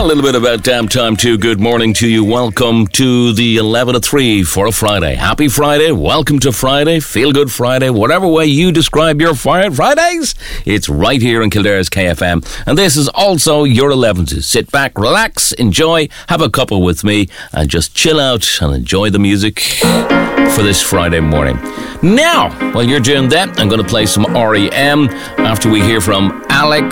A little bit about Damn Time 2. Good morning to you. Welcome to the 11 to 3 for a Friday. Happy Friday. Welcome to Friday. Feel good Friday. Whatever way you describe your Fridays, it's right here in Kildare's KFM. And this is also your 11 to. Sit back, relax, enjoy, have a cuppa with me, and just chill out and enjoy the music for this Friday morning. Now, while you're doing that, I'm going to play some REM after we hear from Alex